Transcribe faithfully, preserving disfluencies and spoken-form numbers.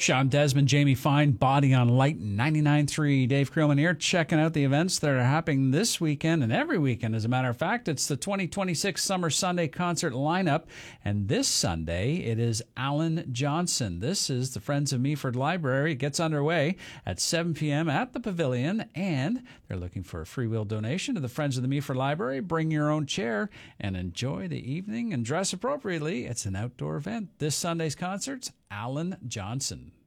Sean Desmond, Jamie Fine, Body on Light, ninety-nine point three. Dave Creelman here, checking out the events that are happening this weekend and every weekend. As a matter of fact, it's the twenty twenty-six Summer Sunday concert lineup. And this Sunday, it is Alan Johnson. This is the Friends of Meaford Library. It gets underway at seven p.m. at the Pavilion. And they're looking for a free will donation to the Friends of the Meaford Library. Bring your own chair and enjoy the evening and dress appropriately. It's an outdoor event. This Sunday's concerts, Alan Johnson.